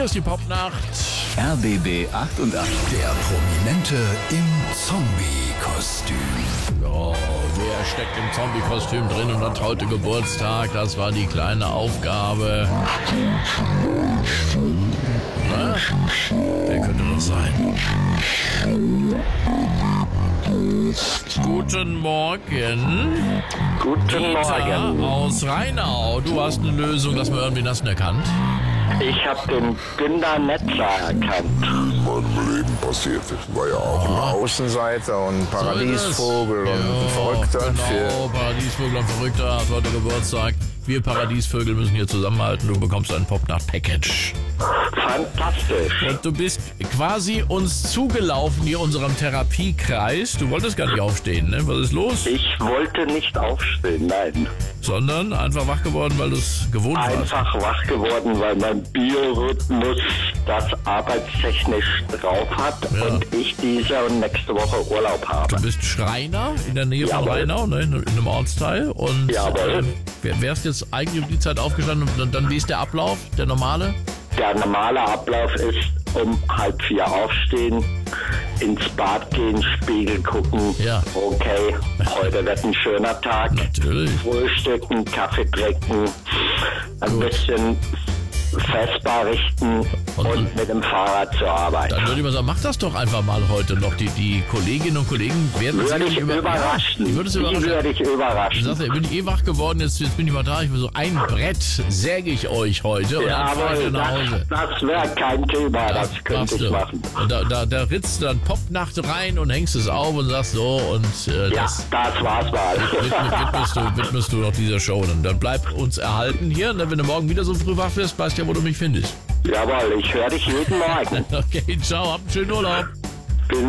ist die Popnacht. RBB 88. Der Prominente im Zombie-Kostüm. Oh, wer steckt im Zombie-Kostüm drin und hat heute Geburtstag? Das war die kleine Aufgabe. Na? Wer könnte das sein? Guten Morgen. Guten Dieter Morgen. aus Rheinau. Du hast eine Lösung, lass mal hören, wen hast du denn erkannt? Ich habe den Günter Netzler erkannt. In meinem Leben passiert. Ich war ja auch ein Außenseiter und Paradiesvogel und ein Verrückter. Genau, Paradiesvogel und Verrückter hat heute Geburtstag. Wir Paradiesvögel müssen hier zusammenhalten. Du bekommst ein Popnacht-Package. Fantastisch. Und du bist quasi uns zugelaufen hier unserem Therapiekreis. Du wolltest gar nicht aufstehen, ne? Was ist los? Ich wollte nicht aufstehen, nein. Sondern einfach wach geworden, weil du es gewohnt warst. Einfach wach geworden, weil mein Biorhythmus das arbeitstechnisch drauf hat Ja. und ich diese und nächste Woche Urlaub habe. Du bist Schreiner in der Nähe von Jawohl. Rheinau, ne? In einem Ortsteil. Und Jawohl. wärst jetzt eigentlich um die Zeit aufgestanden und dann wie ist der Ablauf, der normale? Der normale Ablauf ist um 3:30 aufstehen, ins Bad gehen, Spiegel gucken. Ja. Okay, heute wird ein schöner Tag. Natürlich. Frühstücken, Kaffee trinken, ein bisschen Vespa richten Und- und mit dem Fahrrad zur Arbeit. Dann würde ich mal sagen, mach das doch einfach mal heute noch. Die Kolleginnen und Kollegen werden Würde sicherlich ich überraschen. Ja, die würde es Die überraschen. würde ich Du überraschen. sagst, ja, bin ich eh wach geworden, jetzt bin ich mal da. Ich will so ein Brett säge ich euch heute und dann fahre ich Jawohl, nach Hause. das wäre kein Thema, das könnte machst ich du. machen. Und da ritzt du dann Popnacht rein und hängst es auf und sagst so und Ja, das das war's mal. widmest du noch dieser Show. Und dann bleib uns erhalten hier. Und wenn du morgen wieder so früh wach wirst, weißt du ja, wo du mich findest. Jawohl, ich höre dich jeden Morgen. Okay, ciao, habt einen schönen Urlaub.